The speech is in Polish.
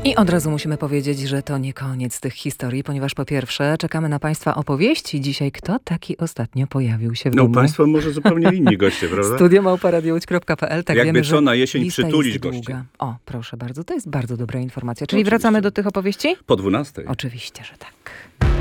I od razu musimy powiedzieć, że to nie koniec tych historii, ponieważ po pierwsze czekamy na Państwa opowieści. Dzisiaj kto taki ostatnio pojawił się w domu? Państwo może zupełnie inni goście, prawda? studio@radiołódź.pl. Tak, jakby wiemy, co, na jesień lista przytulić jest gości. długa. O, proszę bardzo, to jest bardzo dobra informacja. Czyli Oczywiście. wracamy do tych opowieści? Po 12. Oczywiście, że tak.